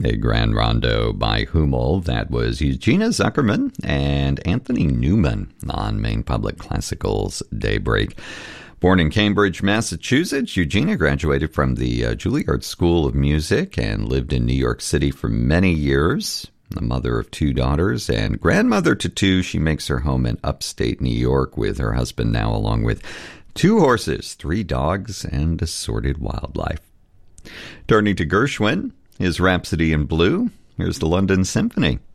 A Grand Rondo by Hummel. That was Eugenia Zuckerman and Anthony Newman on Maine Public Classical's Daybreak. Born in Cambridge, Massachusetts, Eugenia graduated from the Juilliard School of Music and lived in New York City for many years. The mother of 2 daughters and grandmother to 2, she makes her home in upstate New York with her husband now, along with 2 horses, 3 dogs, and assorted wildlife. Turning to Gershwin, his Rhapsody in Blue, here's the London Symphony.